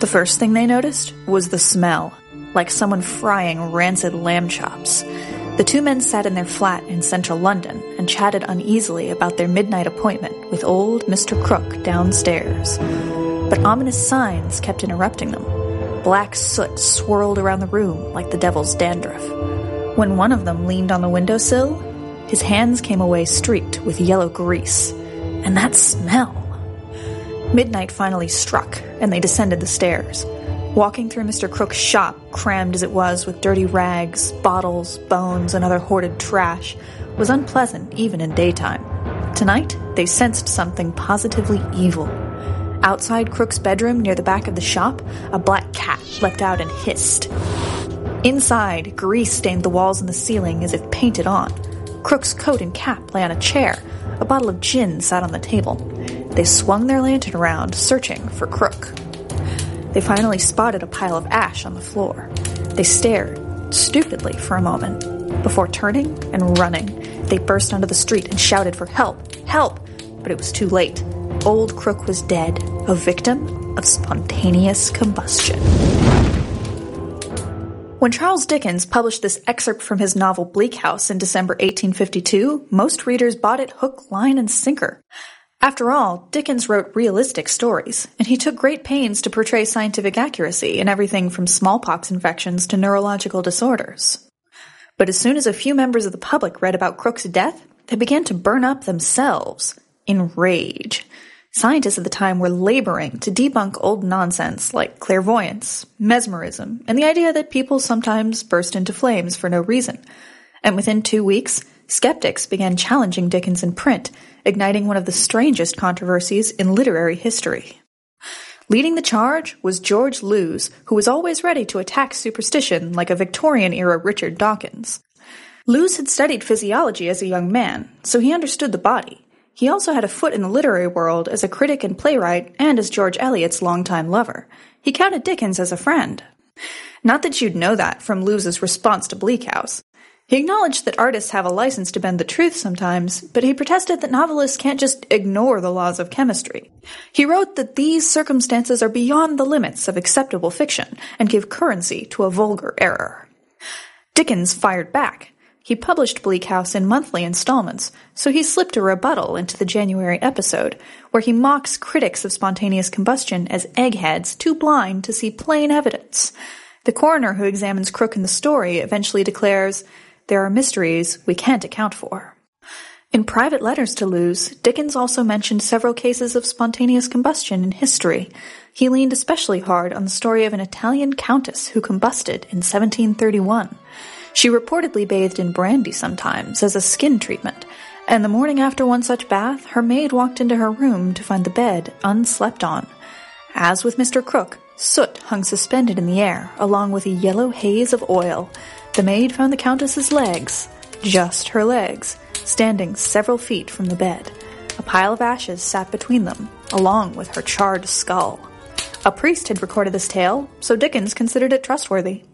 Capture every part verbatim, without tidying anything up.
The first thing they noticed was the smell, like someone frying rancid lamb chops. The two men sat in their flat in central London and chatted uneasily about their midnight appointment with old Mister Crook downstairs. But ominous signs kept interrupting them. Black soot swirled around the room like the devil's dandruff. When one of them leaned on the windowsill, his hands came away streaked with yellow grease. And that smell! Midnight finally struck, and they descended the stairs. Walking through Mister Crook's shop, crammed as it was with dirty rags, bottles, bones, and other hoarded trash, was unpleasant even in daytime. Tonight, they sensed something positively evil. Outside Crook's bedroom near the back of the shop, a black cat leapt out and hissed. Inside, grease stained the walls and the ceiling as if painted on. Crook's coat and cap lay on a chair. A bottle of gin sat on the table. They swung their lantern around, searching for Crook. They finally spotted a pile of ash on the floor. They stared, stupidly, for a moment. Before turning and running, they burst onto the street and shouted for help, help! But it was too late. Old Crook was dead, a victim of spontaneous combustion. When Charles Dickens published this excerpt from his novel Bleak House in December eighteen fifty-two, most readers bought it hook, line, and sinker. After all, Dickens wrote realistic stories, and he took great pains to portray scientific accuracy in everything from smallpox infections to neurological disorders. But as soon as a few members of the public read about Crook's death, they began to burn up themselves, in rage. Scientists at the time were laboring to debunk old nonsense like clairvoyance, mesmerism, and the idea that people sometimes burst into flames for no reason. And within two weeks, skeptics began challenging Dickens in print, igniting one of the strangest controversies in literary history. Leading the charge was George Lewes, who was always ready to attack superstition like a Victorian-era Richard Dawkins. Lewes had studied physiology as a young man, so he understood the body. He also had a foot in the literary world as a critic and playwright and as George Eliot's longtime lover. He counted Dickens as a friend. Not that you'd know that from Lewes's response to Bleak House. He acknowledged that artists have a license to bend the truth sometimes, but he protested that novelists can't just ignore the laws of chemistry. He wrote that these circumstances are beyond the limits of acceptable fiction and give currency to a vulgar error. Dickens fired back. He published Bleak House in monthly installments, so he slipped a rebuttal into the January episode, where he mocks critics of spontaneous combustion as eggheads too blind to see plain evidence. The coroner who examines Crook in the story eventually declares, "There are mysteries we can't account for." In private letters to Lewes, Dickens also mentioned several cases of spontaneous combustion in history. He leaned especially hard on the story of an Italian countess who combusted in seventeen thirty-one. She reportedly bathed in brandy sometimes as a skin treatment, and the morning after one such bath, her maid walked into her room to find the bed unslept on. As with Mister Crook, soot hung suspended in the air, along with a yellow haze of oil. The maid found the Countess's legs, just her legs, standing several feet from the bed. A pile of ashes sat between them, along with her charred skull. A priest had recorded this tale, so Dickens considered it trustworthy.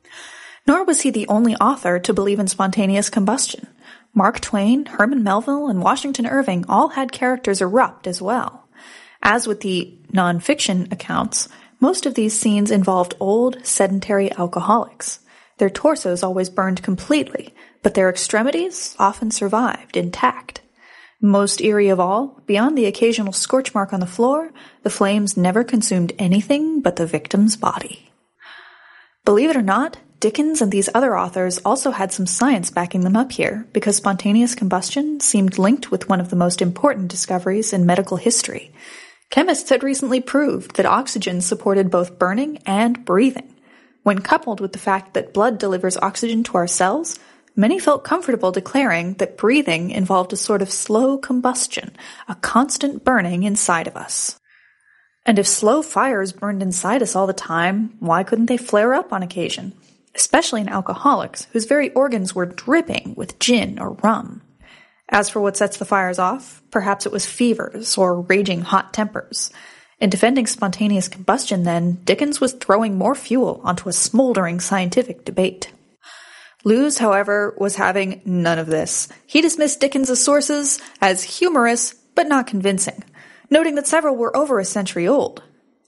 Nor was he the only author to believe in spontaneous combustion. Mark Twain, Herman Melville, and Washington Irving all had characters erupt as well. As with the non-fiction accounts, most of these scenes involved old, sedentary alcoholics. Their torsos always burned completely, but their extremities often survived intact. Most eerie of all, beyond the occasional scorch mark on the floor, the flames never consumed anything but the victim's body. Believe it or not, Dickens and these other authors also had some science backing them up here, because spontaneous combustion seemed linked with one of the most important discoveries in medical history. Chemists had recently proved that oxygen supported both burning and breathing. When coupled with the fact that blood delivers oxygen to our cells, many felt comfortable declaring that breathing involved a sort of slow combustion, a constant burning inside of us. And if slow fires burned inside us all the time, why couldn't they flare up on occasion? Especially in alcoholics, whose very organs were dripping with gin or rum. As for what sets the fires off, perhaps it was fevers or raging hot tempers. In defending spontaneous combustion, then, Dickens was throwing more fuel onto a smoldering scientific debate. Lewes, however, was having none of this. He dismissed Dickens' sources as humorous but not convincing, noting that several were over a century old.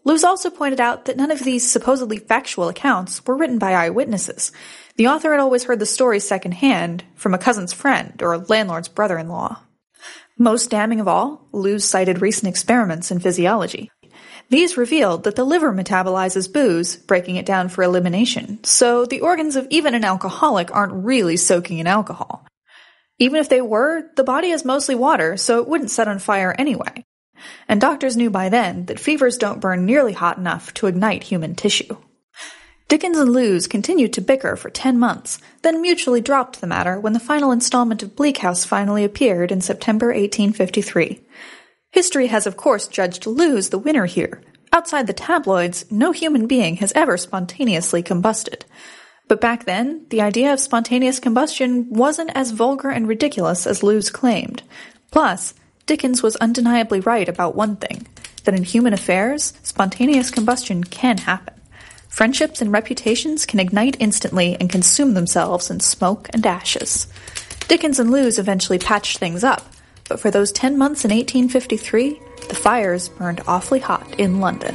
Lewes also pointed out that none of these supposedly factual accounts were written by eyewitnesses. The author had always heard the story secondhand from a cousin's friend or a landlord's brother-in-law. Most damning of all, Lewes cited recent experiments in physiology. These revealed that the liver metabolizes booze, breaking it down for elimination, so the organs of even an alcoholic aren't really soaking in alcohol. Even if they were, the body is mostly water, so it wouldn't set on fire anyway. And doctors knew by then that fevers don't burn nearly hot enough to ignite human tissue. Dickens and Lewes continued to bicker for ten months, then mutually dropped the matter when the final installment of Bleak House finally appeared in September eighteen fifty-three. History has of course judged Lewes the winner here. Outside the tabloids, no human being has ever spontaneously combusted. But back then, the idea of spontaneous combustion wasn't as vulgar and ridiculous as Lewes claimed. Plus, Dickens was undeniably right about one thing, that in human affairs, spontaneous combustion can happen. Friendships and reputations can ignite instantly and consume themselves in smoke and ashes. Dickens and Lewes eventually patched things up, but for those ten months in eighteen fifty-three, the fires burned awfully hot in London.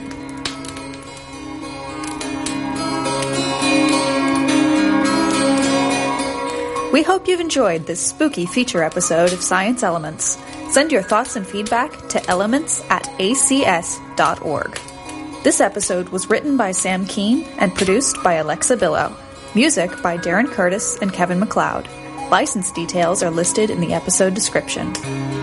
We hope you've enjoyed this spooky feature episode of Science Elements. Send your thoughts and feedback to elements at a c s dot org. This episode was written by Sam Keane and produced by Alexa Billow. Music by Darren Curtis and Kevin MacLeod. License details are listed in the episode description.